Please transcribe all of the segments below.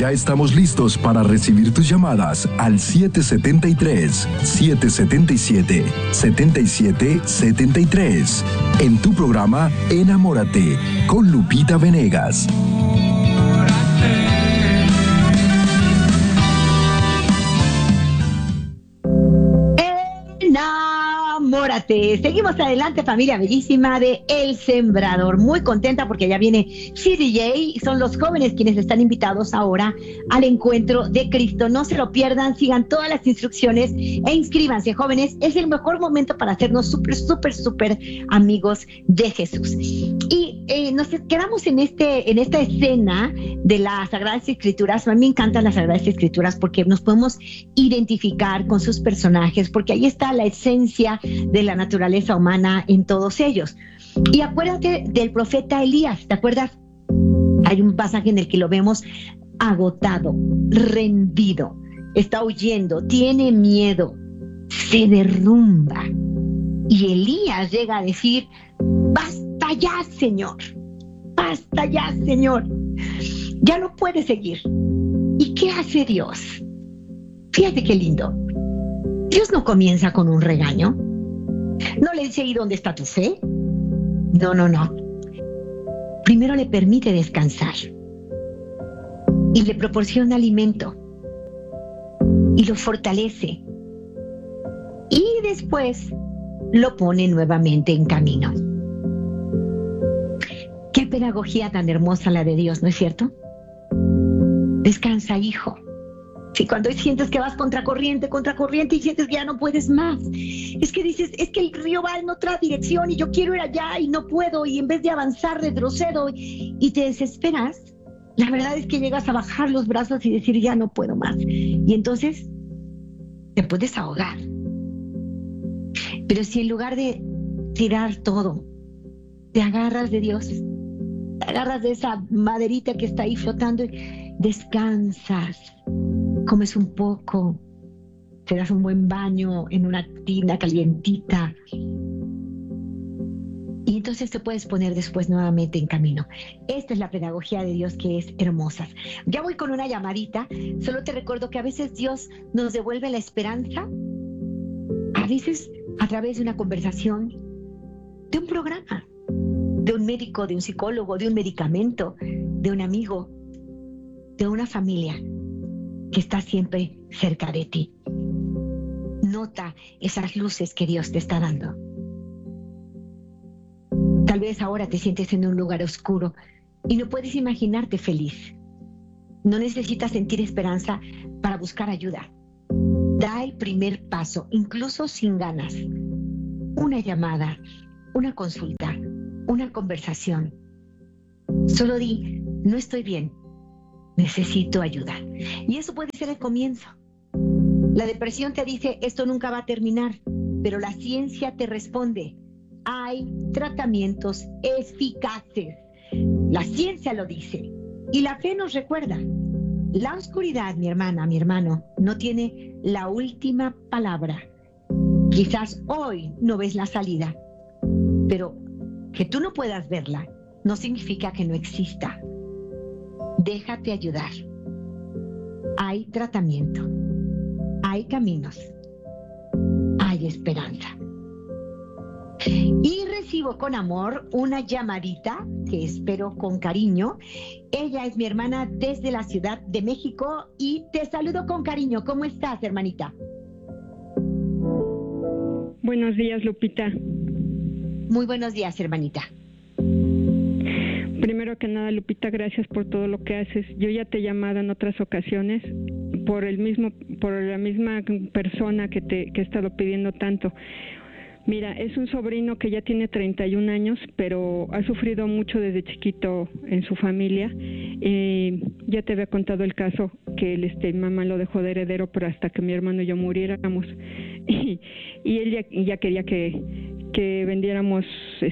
Ya estamos listos para recibir tus llamadas al 773-777-7773 en tu programa Enamórate con Lupita Venegas. Enamórate. Seguimos adelante, familia bellísima de El Sembrador. Muy contenta porque ya viene CDJ. Son los jóvenes quienes están invitados ahora al encuentro de Cristo. No se lo pierdan, sigan todas las instrucciones e inscríbanse, jóvenes. Es el mejor momento para hacernos súper amigos de Jesús. Y nos quedamos en esta escena de las Sagradas Escrituras. A mí me encantan las Sagradas Escrituras porque nos podemos identificar con sus personajes, porque ahí está la esencia de la naturaleza humana en todos ellos. Y acuérdate del profeta Elías, ¿te acuerdas? Hay un pasaje en el que lo vemos agotado, rendido, está huyendo, tiene miedo, se derrumba. Y Elías llega a decir: basta ya, Señor, basta ya, Señor, ya no puede seguir. ¿Y qué hace Dios? Fíjate qué lindo. Dios no comienza con un regaño. No le dice: ¿y dónde está tu fe? No. Primero le permite descansar y le proporciona alimento y lo fortalece, y después lo pone nuevamente en camino. Qué pedagogía tan hermosa la de Dios, ¿no es cierto? Descansa, hijo. Si cuando sientes que vas contracorriente y sientes que ya no puedes más, es que dices: es que el río va en otra dirección y yo quiero ir allá y no puedo, y en vez de avanzar retrocedo y te desesperas, la verdad es que llegas a bajar los brazos y decir: ya no puedo más. Y entonces te puedes ahogar. Pero si en lugar de tirar todo, te agarras de Dios, te agarras de esa maderita que está ahí flotando y descansas, comes un poco, te das un buen baño en una tina calientita, y entonces te puedes poner después nuevamente en camino. Esta es la pedagogía de Dios, que es hermosa. Ya voy con una llamadita. Solo te recuerdo que a veces Dios nos devuelve la esperanza, a veces a través de una conversación, de un programa, de un médico, de un psicólogo, de un medicamento, de un amigo, de una familia que está siempre cerca de ti. Nota esas luces que Dios te está dando. Tal vez ahora te sientes en un lugar oscuro y no puedes imaginarte feliz. No necesitas sentir esperanza para buscar ayuda. Da el primer paso, incluso sin ganas. Una llamada, una consulta, una conversación. Solo di: no estoy bien, necesito ayuda. Y eso puede ser el comienzo. La depresión te dice: esto nunca va a terminar, pero la ciencia te responde: hay tratamientos eficaces. La ciencia lo dice. Y la fe nos recuerda: la oscuridad, mi hermana, mi hermano, no tiene la última palabra. Quizás hoy no ves la salida, pero que tú no puedas verla no significa que no exista. Déjate ayudar. Hay tratamiento, hay caminos, hay esperanza. Y recibo con amor una llamadita que espero con cariño. Ella es mi hermana desde la Ciudad de México y te saludo con cariño. ¿Cómo estás, hermanita? Buenos días, Lupita. Muy buenos días, hermanita. Primero que nada, Lupita, gracias por todo lo que haces. Yo ya te he llamado en otras ocasiones por la misma persona que he estado pidiendo tanto. Mira, es un sobrino que ya tiene 31 años, pero ha sufrido mucho desde chiquito en su familia. Ya te había contado el caso que mamá lo dejó de heredero, pero hasta que mi hermano y yo muriéramos. Y él ya quería que vendiéramos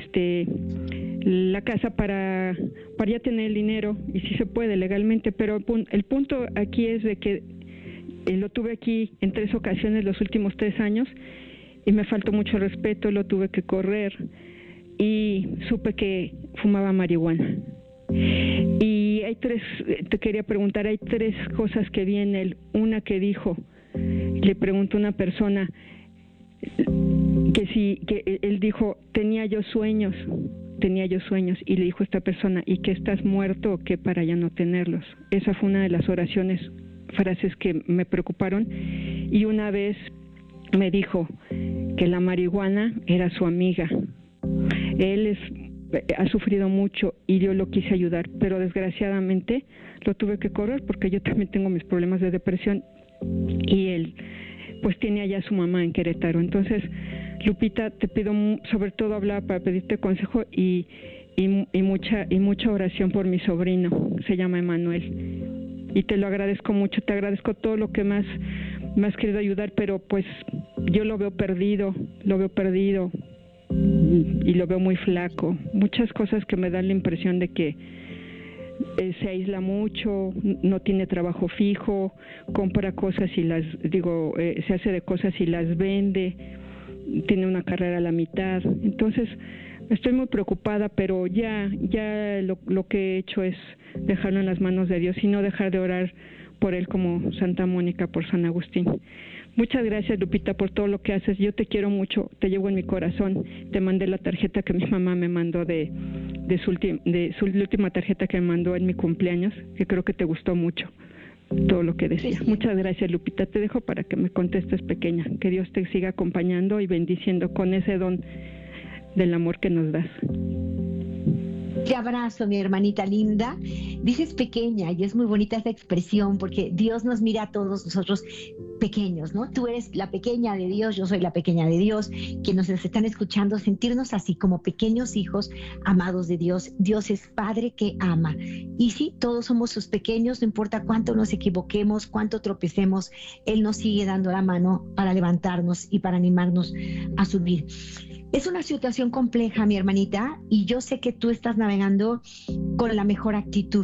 la casa para ya tener el dinero, y sí se puede legalmente, pero el punto aquí es de que lo tuve aquí en 3 ocasiones los últimos 3 años y me faltó mucho respeto, lo tuve que correr y supe que fumaba marihuana. Y te quería preguntar, hay 3 cosas que vi en él. Una que dijo, le preguntó una persona que él dijo, tenía yo sueños, y le dijo a esta persona, ¿y que estás muerto o qué para ya no tenerlos? Esa fue una de las frases que me preocuparon. Y una vez me dijo que la marihuana era su amiga. Él ha sufrido mucho y yo lo quise ayudar, pero desgraciadamente lo tuve que correr porque yo también tengo mis problemas de depresión y él pues tiene allá a su mamá en Querétaro. Entonces, Lupita, te pido, sobre todo hablaba para pedirte consejo y mucha oración por mi sobrino, se llama Emanuel, y te lo agradezco mucho, te agradezco todo lo que me has querido ayudar, pero pues yo lo veo perdido y lo veo muy flaco, muchas cosas que me dan la impresión de que se aísla mucho, no tiene trabajo fijo, compra cosas y se hace de cosas y las vende, tiene una carrera a la mitad. Entonces estoy muy preocupada, pero ya lo que he hecho es dejarlo en las manos de Dios y no dejar de orar por él como Santa Mónica por San Agustín. Muchas gracias, Lupita, por todo lo que haces. Yo te quiero mucho, te llevo en mi corazón. Te mandé la tarjeta que mi mamá me mandó de su última tarjeta que me mandó en mi cumpleaños, que creo que te gustó mucho todo lo que decía. Sí. Muchas gracias, Lupita. Te dejo para que me contestes, pequeña. Que Dios te siga acompañando y bendiciendo con ese don del amor que nos das. Te abrazo, mi hermanita linda. Dices pequeña y es muy bonita esa expresión porque Dios nos mira a todos nosotros pequeños, ¿no? Tú eres la pequeña de Dios, yo soy la pequeña de Dios. Quienes nos están escuchando, sentirnos así como pequeños hijos amados de Dios. Dios es Padre que ama. Y sí, todos somos sus pequeños, no importa cuánto nos equivoquemos, cuánto tropecemos, Él nos sigue dando la mano para levantarnos y para animarnos a subir. Es una situación compleja, mi hermanita, y yo sé que tú estás navegando con la mejor actitud.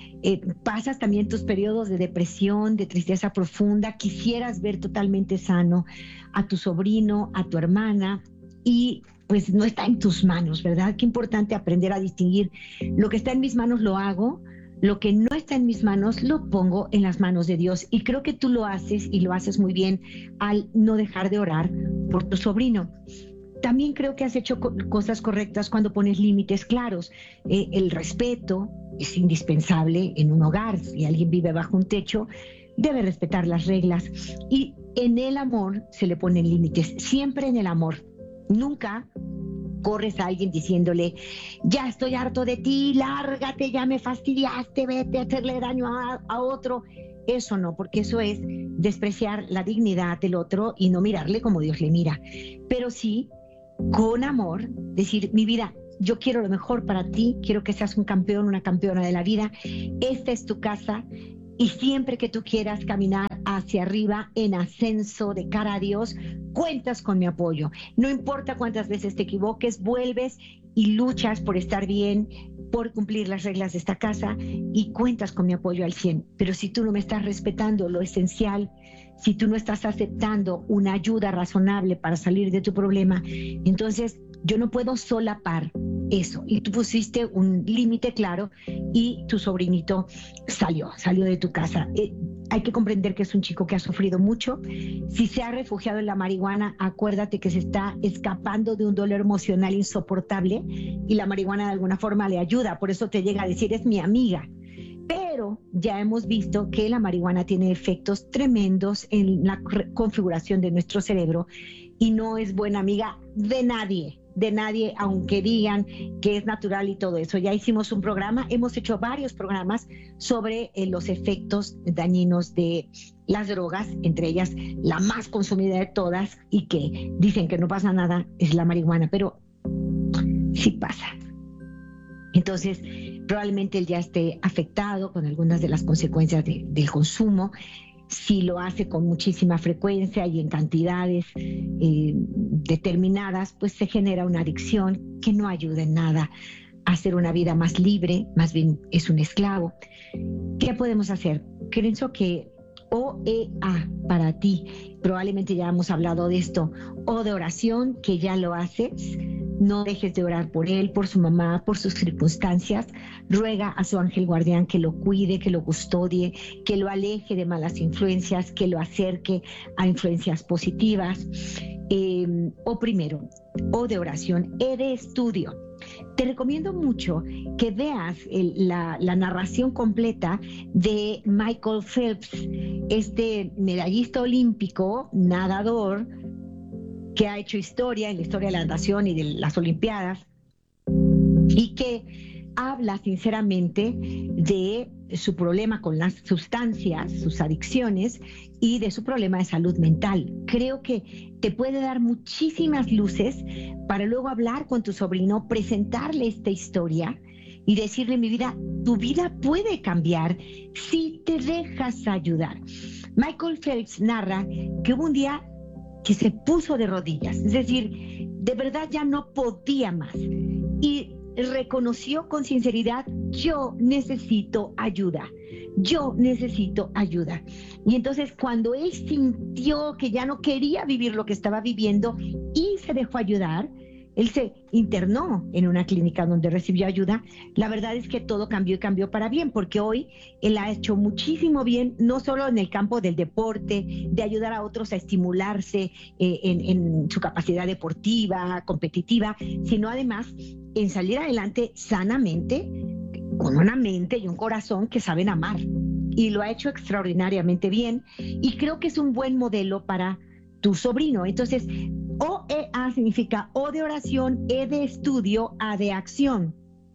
Pasas también tus periodos de depresión, de tristeza profunda. Quisieras ver totalmente sano a tu sobrino, a tu hermana, y pues no está en tus manos, ¿verdad? Qué importante aprender a distinguir. Lo que está en mis manos lo hago, lo que no está en mis manos lo pongo en las manos de Dios. Y creo que tú lo haces y lo haces muy bien al no dejar de orar por tu sobrino. También creo que has hecho cosas correctas cuando pones límites claros. El respeto es indispensable en un hogar. Si alguien vive bajo un techo, debe respetar las reglas. Y en el amor se le ponen límites, siempre en el amor. Nunca corres a alguien diciéndole, ya estoy harto de ti, lárgate, ya me fastidiaste, vete a hacerle daño a otro. Eso no, porque eso es despreciar la dignidad del otro y no mirarle como Dios le mira. Pero sí, con amor, decir, mi vida, yo quiero lo mejor para ti, quiero que seas un campeón, una campeona de la vida, esta es tu casa y siempre que tú quieras caminar hacia arriba en ascenso de cara a Dios, cuentas con mi apoyo. No importa cuántas veces te equivoques, vuelves y luchas por estar bien, por cumplir las reglas de esta casa y cuentas con mi apoyo al 100%. Pero si tú no me estás respetando lo esencial, si tú no estás aceptando una ayuda razonable para salir de tu problema, entonces yo no puedo solapar eso. Y tú pusiste un límite claro y tu sobrinito salió de tu casa. Hay que comprender que es un chico que ha sufrido mucho. Si se ha refugiado en la marihuana, acuérdate que se está escapando de un dolor emocional insoportable y la marihuana de alguna forma le ayuda. Por eso te llega a decir, es mi amiga. Pero ya hemos visto que la marihuana tiene efectos tremendos en la configuración de nuestro cerebro y no es buena amiga de nadie, aunque digan que es natural y todo eso. Ya hicimos un programa, hemos hecho varios programas sobre los efectos dañinos de las drogas, entre ellas la más consumida de todas y que dicen que no pasa nada es la marihuana, pero sí pasa. Entonces, probablemente él ya esté afectado con algunas de las consecuencias del consumo. Si lo hace con muchísima frecuencia y en cantidades determinadas, pues se genera una adicción que no ayuda en nada a hacer una vida más libre, más bien es un esclavo. ¿Qué podemos hacer? Pienso que OEA para ti, probablemente ya hemos hablado de esto, o de oración, que ya lo haces, No dejes de orar por él, por su mamá, por sus circunstancias. Ruega a su ángel guardián que lo cuide, que lo custodie, que lo aleje de malas influencias, que lo acerque a influencias positivas. O primero, O de oración, E de estudio. Te recomiendo mucho que veas la narración completa de Michael Phelps, este medallista olímpico, nadador, que ha hecho historia en la historia de la natación y de las Olimpiadas, y que habla sinceramente de su problema con las sustancias, sus adicciones, y de su problema de salud mental. Creo que te puede dar muchísimas luces para luego hablar con tu sobrino, presentarle esta historia y decirle: mi vida, tu vida puede cambiar si te dejas ayudar. Michael Phelps narra que hubo un día que se puso de rodillas, es decir, de verdad ya no podía más, y reconoció con sinceridad: yo necesito ayuda, yo necesito ayuda. Y entonces, cuando él sintió que ya no quería vivir lo que estaba viviendo y se dejó ayudar, él se internó en una clínica donde recibió ayuda. La verdad es que todo cambió, y cambió para bien, porque hoy él ha hecho muchísimo bien, no solo en el campo del deporte, de ayudar a otros a estimularse en su capacidad deportiva, competitiva, sino además en salir adelante sanamente, con una mente y un corazón que saben amar. Y lo ha hecho extraordinariamente bien, y creo que es un buen modelo para tu sobrino. Entonces, OEA significa O de oración, E de estudio, A de acción.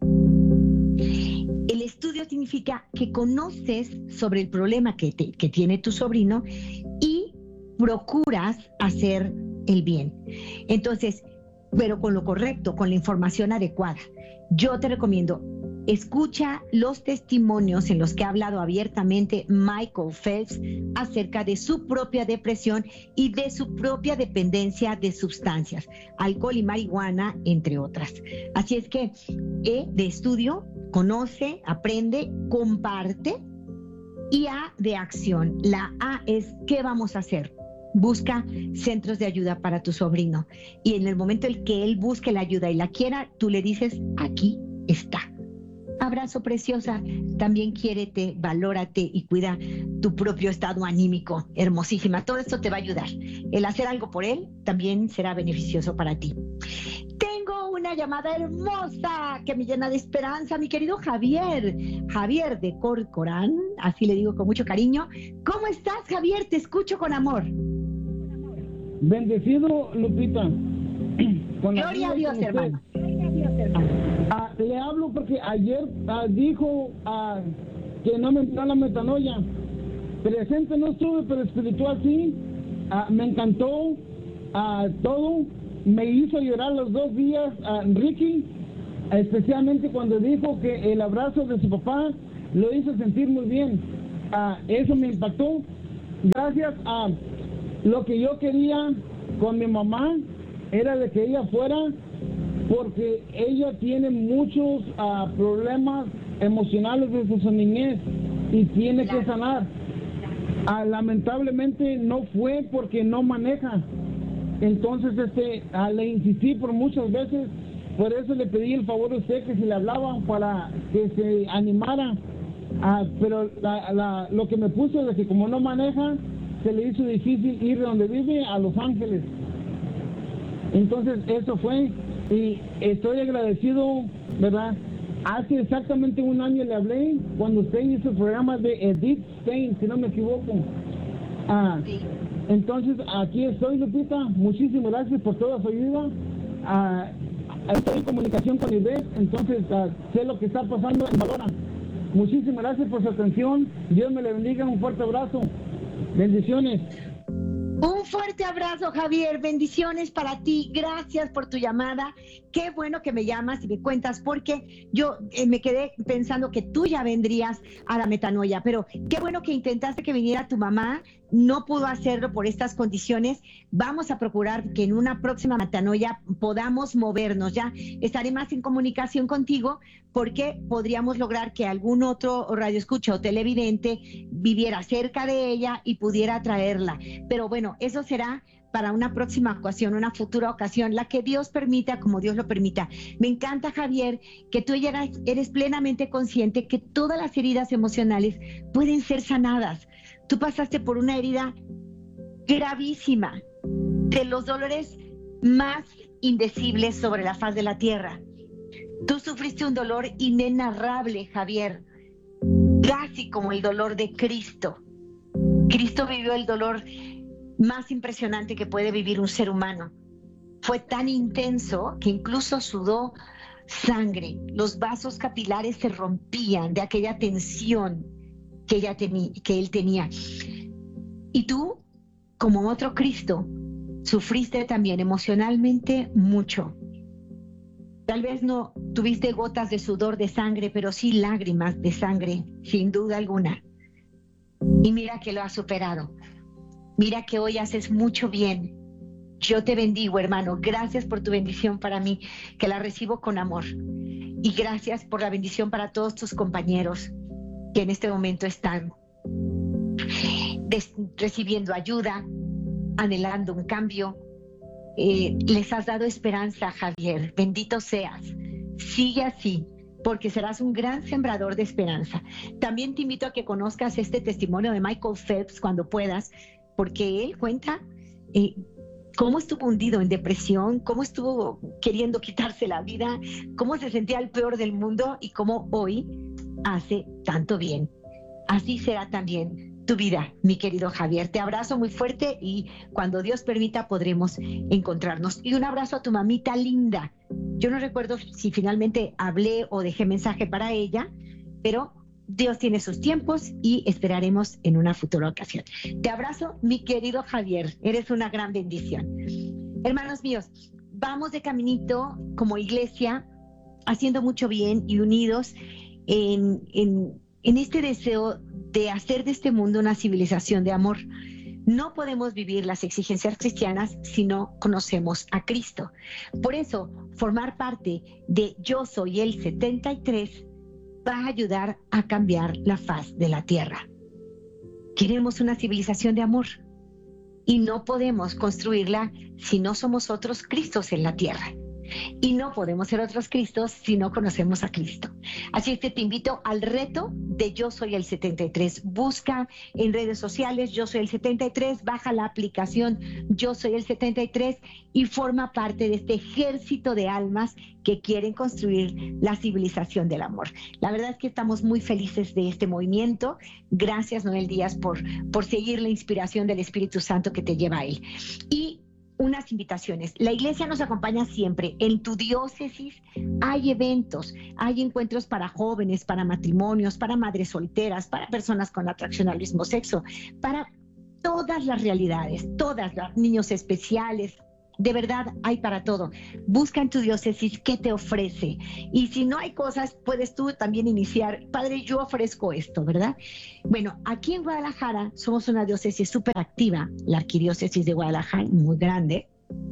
El estudio significa que conoces sobre el problema que tiene tu sobrino y procuras hacer el bien. Entonces, pero con lo correcto, con la información adecuada. Yo te recomiendo: escucha los testimonios en los que ha hablado abiertamente Michael Phelps acerca de su propia depresión y de su propia dependencia de sustancias, alcohol y marihuana, entre otras. Así es que E de estudio, conoce, aprende, comparte, y A de acción. La A es: ¿qué vamos a hacer? Busca centros de ayuda para tu sobrino, y en el momento en que él busque la ayuda y la quiera, tú le dices: aquí está. Abrazo, preciosa. También quiérete, valórate y cuida tu propio estado anímico. Hermosísima. Todo esto te va a ayudar. El hacer algo por él también será beneficioso para ti. Tengo una llamada hermosa que me llena de esperanza, mi querido Javier. Javier de Corcorán, así le digo con mucho cariño. ¿Cómo estás, Javier? Te escucho con amor. Bendecido, Lupita. Gloria a Dios, hermano. Le hablo porque ayer dijo que no me entró la metanoia. Presente no estuve, pero espiritual sí. Me encantó todo. Me hizo llorar los 2 días Ricky, especialmente cuando dijo que el abrazo de su papá lo hizo sentir muy bien. Eso me impactó. Gracias a lo que yo quería con mi mamá era de que ella fuera, porque ella tiene muchos problemas emocionales desde su niñez y tiene que sanar. Lamentablemente no fue porque no maneja. Entonces le insistí por muchas veces, por eso le pedí el favor a usted que si le hablaba para que se animara. Pero lo que me puso de que como no maneja, se le hizo difícil ir de donde vive a Los Ángeles. Entonces eso fue, y estoy agradecido, ¿verdad? Hace exactamente 1 año le hablé cuando usted hizo el programa de Edith Stein, si no me equivoco. Entonces aquí estoy, Lupita. Muchísimas gracias por toda su ayuda. Estoy en comunicación con Ivette, entonces sé lo que está pasando en Valora. Muchísimas gracias por su atención. Dios me le bendiga. Un fuerte abrazo. Bendiciones. Un fuerte abrazo, Javier. Bendiciones para ti. Gracias por tu llamada. Qué bueno que me llamas y me cuentas, porque yo me quedé pensando que tú ya vendrías a la metanoia, pero qué bueno que intentaste que viniera tu mamá. no pudo hacerlo por estas condiciones. Vamos a procurar que en una próxima Metanoia podamos movernos. Ya estaré más en comunicación contigo porque podríamos lograr que algún otro radioescucha o televidente viviera cerca de ella y pudiera traerla. Pero bueno, eso será para una próxima ocasión, una futura ocasión, la que Dios permita, como Dios lo permita. Me encanta, Javier, que tú ya eres plenamente consciente que todas las heridas emocionales pueden ser sanadas. Tú pasaste por una herida gravísima, de los dolores más indecibles sobre la faz de la tierra. Tú sufriste un dolor inenarrable, Javier, casi como el dolor de Cristo. Cristo vivió el dolor más impresionante que puede vivir un ser humano. Fue tan intenso que incluso sudó sangre. Los vasos capilares se rompían de aquella tensión que él tenía. Y tú, como otro Cristo, sufriste también emocionalmente mucho. Tal vez no tuviste gotas de sudor de sangre, pero sí lágrimas de sangre, sin duda alguna. Y mira que lo has superado. Mira que hoy haces mucho bien. Yo te bendigo, hermano. Gracias por tu bendición para mí, que la recibo con amor. Y gracias por la bendición para todos tus compañeros que en este momento están recibiendo ayuda, anhelando un cambio. Les has dado esperanza, Javier. Bendito seas. Sigue así, porque serás un gran sembrador de esperanza. También te invito a que conozcas este testimonio de Michael Phelps cuando puedas, porque él cuenta cómo estuvo hundido en depresión, cómo estuvo queriendo quitarse la vida, cómo se sentía el peor del mundo y cómo hoy hace tanto bien. Así será también tu vida, mi querido Javier. Te abrazo muy fuerte y cuando Dios permita podremos encontrarnos. Y un abrazo a tu mamita linda. Yo no recuerdo si finalmente hablé o dejé mensaje para ella, pero Dios tiene sus tiempos y esperaremos en una futura ocasión. Te abrazo, mi querido Javier. Eres una gran bendición. Hermanos míos, vamos de caminito como iglesia, haciendo mucho bien y unidos en este deseo de hacer de este mundo una civilización de amor. No podemos vivir las exigencias cristianas si no conocemos a Cristo. Por eso, formar parte de Yo Soy el 73 va a ayudar a cambiar la faz de la tierra. Queremos una civilización de amor y no podemos construirla si no somos otros Cristos en la tierra. Y no podemos ser otros Cristos si no conocemos a Cristo. Así es que te invito al reto de Yo Soy el 73. Busca en redes sociales Yo Soy el 73, baja la aplicación Yo Soy el 73 y forma parte de este ejército de almas que quieren construir la civilización del amor. La verdad es que estamos muy felices de este movimiento. Gracias, Noel Díaz, por seguir la inspiración del Espíritu Santo que te lleva a él. Y unas invitaciones. La iglesia nos acompaña siempre. En tu diócesis hay eventos, hay encuentros para jóvenes, para matrimonios, para madres solteras, para personas con atracción al mismo sexo, para todas las realidades, todas las niños especiales. De verdad, hay para todo. Busca en tu diócesis qué te ofrece. Y si no hay cosas, puedes tú también iniciar. Padre, yo ofrezco esto, ¿verdad? Bueno, aquí en Guadalajara somos una diócesis súper activa, la arquidiócesis de Guadalajara, muy grande.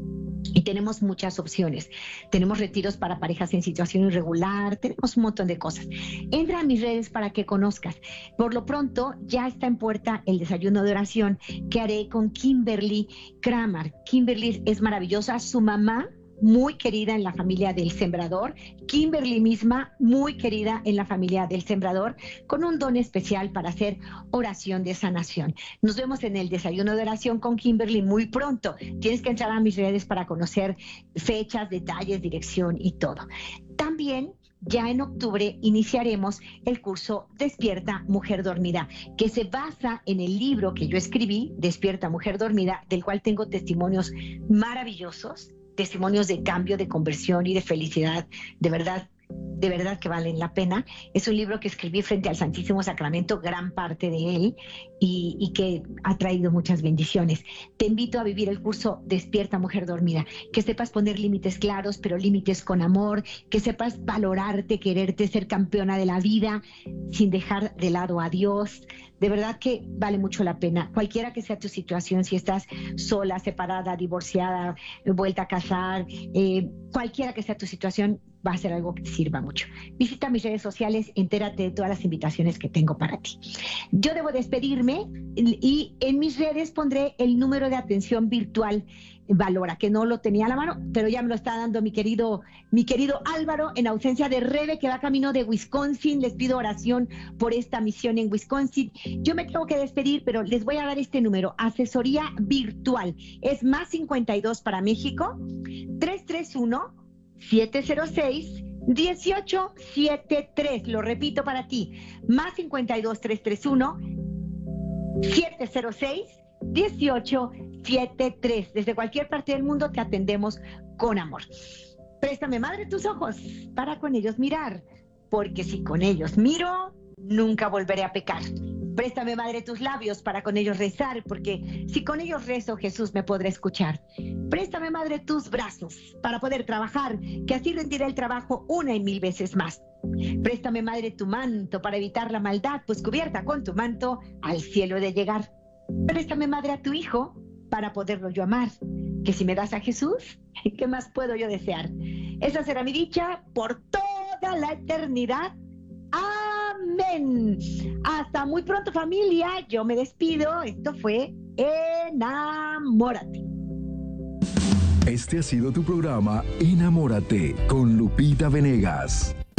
Y tenemos muchas opciones. Tenemos retiros para parejas en situación irregular, tenemos un montón de cosas. Entra a mis redes para que conozcas. Por lo pronto, ya está en puerta el desayuno de oración que haré con Kimberly Kramer. Kimberly es maravillosa, su mamá, muy querida en la familia del Sembrador, Kimberly misma, muy querida en la familia del Sembrador, con un don especial para hacer oración de sanación. Nos vemos en el desayuno de oración con Kimberly muy pronto. Tienes que entrar a mis redes para conocer fechas, detalles, dirección y todo. También ya en octubre iniciaremos el curso Despierta Mujer Dormida, que se basa en el libro que yo escribí, Despierta Mujer Dormida, del cual tengo testimonios maravillosos, testimonios de cambio, de conversión y de felicidad, de verdad, de verdad que valen la pena. Es un libro que escribí frente al Santísimo Sacramento, gran parte de él, y que ha traído muchas bendiciones. Te invito a vivir el curso Despierta Mujer Dormida, que sepas poner límites claros, pero límites con amor, que sepas valorarte, quererte, ser campeona de la vida, sin dejar de lado a Dios. De verdad que vale mucho la pena. Cualquiera que sea tu situación, si estás sola, separada, divorciada, vuelta a casar, cualquiera que sea tu situación, va a ser algo que te sirva mucho. Visita mis redes sociales, entérate de todas las invitaciones que tengo para ti. Yo debo despedirme y en mis redes pondré el número de atención virtual Valora, que no lo tenía a la mano, pero ya me lo está dando mi querido Álvaro, en ausencia de Rebe, que va camino de Wisconsin. Les pido oración por esta misión en Wisconsin. Yo me tengo que despedir, pero les voy a dar este número, asesoría virtual. Es +52 para México, 331-706-1873. Lo repito para ti, +52 331 706-1873. Desde cualquier parte del mundo te atendemos con amor. Préstame, Madre, tus ojos para con ellos mirar, porque si con ellos miro, nunca volveré a pecar. Préstame, Madre, tus labios para con ellos rezar, porque si con ellos rezo, Jesús me podrá escuchar. Préstame, Madre, tus brazos para poder trabajar, que así rendiré el trabajo 1 y 1000 veces más. Préstame, Madre, tu manto para evitar la maldad, pues cubierta con tu manto al cielo he de llegar. Préstame, Madre, a tu Hijo para poderlo yo amar, que si me das a Jesús, ¿qué más puedo yo desear? Esa será mi dicha por toda la eternidad. Amén. Hasta muy pronto, familia. Yo me despido. Esto fue Enamórate. Este ha sido tu programa Enamórate con Lupita Venegas.